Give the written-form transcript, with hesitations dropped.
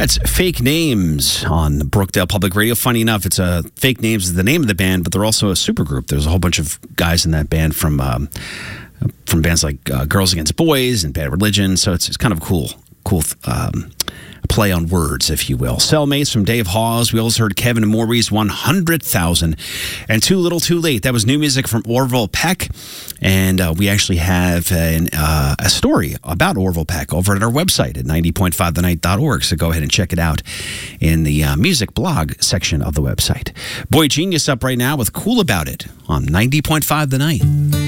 That's Fake Names on Brookdale Public Radio. Funny enough, it's Fake Names is the name of the band, but they're also a supergroup. There's a whole bunch of guys in that band from bands like Girls Against Boys and Bad Religion. So it's kind of cool play on words, if you will. Cellmates from Dave Hawes. We also heard Kevin and Maurice 100,000 and Too Little Too Late. That was new music from Orville Peck. And we actually have a story about Orville Peck over at our website at 90.5thenight.org. So go ahead and check it out in the music blog section of the website. Boy Genius up right now with Cool About It on 90.5 The Night.